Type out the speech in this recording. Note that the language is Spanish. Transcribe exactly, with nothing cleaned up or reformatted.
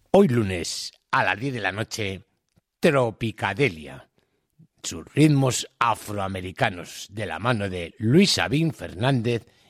Hoy lunes a las diez de la noche, Tropicadelia. Sus ritmos afroamericanos de la mano de Luis Sabín Fernández